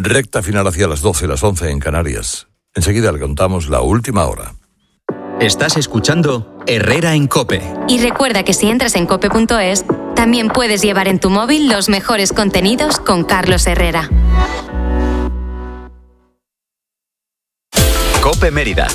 Recta final hacia las 12, las 11 en Canarias. Enseguida le contamos la última hora. Estás escuchando Herrera en COPE. Y recuerda que si entras en cope.es, también puedes llevar en tu móvil los mejores contenidos con Carlos Herrera. COPE Mérida.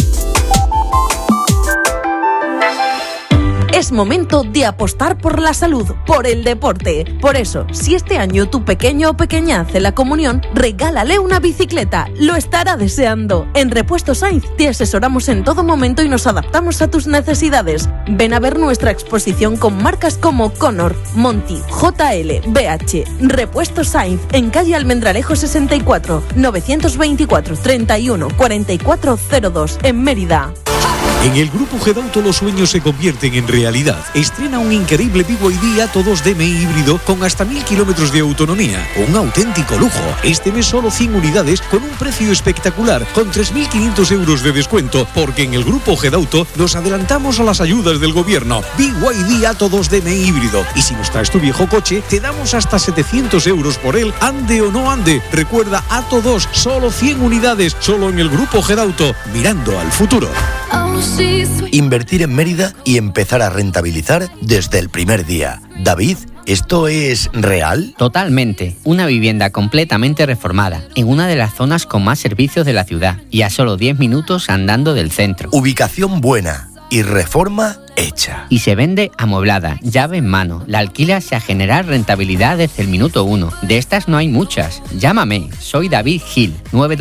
Es momento de apostar por la salud, por el deporte. Por eso, si este año tu pequeño o pequeña hace la comunión, regálale una bicicleta. Lo estará deseando. En Repuestos Sainz te asesoramos en todo momento y nos adaptamos a tus necesidades. Ven a ver nuestra exposición con marcas como Conor, Monty, JL, BH. Repuestos Sainz, en calle Almendralejo 64, 924 31 4402, en Mérida. En el Grupo Gedauto los sueños se convierten en realidad. Estrena un increíble BYD Atto 2 DMI híbrido con hasta 1000 kilómetros de autonomía. Un auténtico lujo. Este mes solo 100 unidades con un precio espectacular, con 3.500 euros de descuento, porque en el Grupo Gedauto nos adelantamos a las ayudas del gobierno. BYD Atto 2 DMI híbrido. Y si nos traes tu viejo coche, te damos hasta 700 euros por él, ande o no ande. Recuerda, Atto 2, solo 100 unidades, solo en el Grupo Gedauto, mirando al futuro. Invertir en Mérida y empezar a rentabilizar desde el primer día. David, ¿esto es real? Totalmente. Una vivienda completamente reformada, en una de las zonas con más servicios de la ciudad y a solo 10 minutos andando del centro. Ubicación buena y reforma hecha. Y se vende amueblada, llave en mano. La alquilas a generar rentabilidad desde el minuto 1. De estas no hay muchas. Llámame, soy David Gil,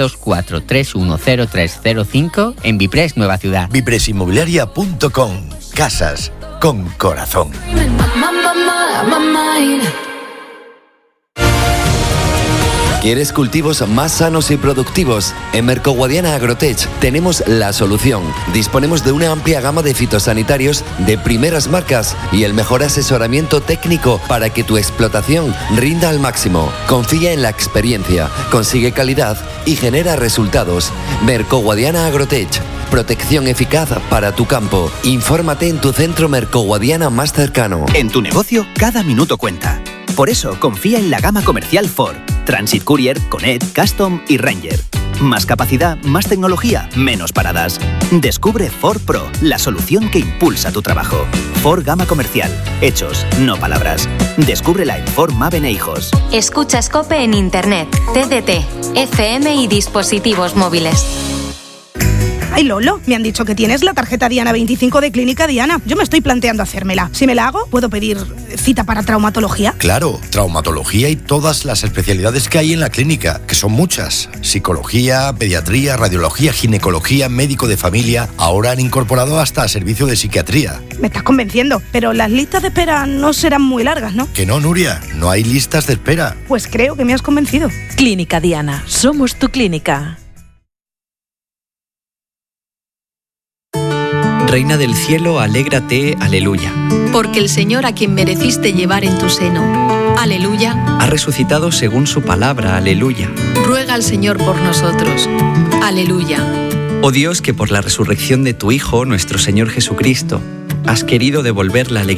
924-310305 en Vipres Nueva Ciudad. Vipresinmobiliaria.com. Casas con corazón. ¿Quieres cultivos más sanos y productivos? En Mercoguadiana Agrotech tenemos la solución. Disponemos de una amplia gama de fitosanitarios de primeras marcas y el mejor asesoramiento técnico para que tu explotación rinda al máximo. Confía en la experiencia, consigue calidad y genera resultados. Mercoguadiana Agrotech. Protección eficaz para tu campo. Infórmate en tu centro Mercoguadiana más cercano. En tu negocio, cada minuto cuenta. Por eso, confía en la gama comercial Ford. Transit Courier, Connect, Custom y Ranger. Más capacidad, más tecnología, menos paradas. Descubre Ford Pro, la solución que impulsa tu trabajo. Ford Gama Comercial. Hechos, no palabras. Descúbrela en Ford Maven e Hijos. Escuchas COPE en Internet, TDT, FM y dispositivos móviles. Ay, Lolo, me han dicho que tienes la tarjeta Diana 25 de Clínica Diana. Yo me estoy planteando hacérmela. Si me la hago, ¿puedo pedir cita para traumatología? Claro, traumatología y todas las especialidades que hay en la clínica, que son muchas. Psicología, pediatría, radiología, ginecología, médico de familia. Ahora han incorporado hasta servicio de psiquiatría. Me estás convenciendo, pero las listas de espera no serán muy largas, ¿no? Que no, Nuria, no hay listas de espera. Pues creo que me has convencido. Clínica Diana, somos tu clínica. Reina del cielo, alégrate, aleluya. Porque el Señor a quien mereciste llevar en tu seno, aleluya, ha resucitado según su palabra, aleluya. Ruega al Señor por nosotros, aleluya. Oh Dios, que por la resurrección de tu Hijo, nuestro Señor Jesucristo, has querido devolver la alegría